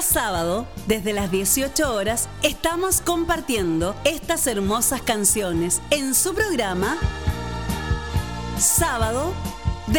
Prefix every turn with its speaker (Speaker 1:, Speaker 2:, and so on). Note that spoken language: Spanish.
Speaker 1: sábado, desde las 18 horas, estamos compartiendo estas hermosas canciones en su programa Sábado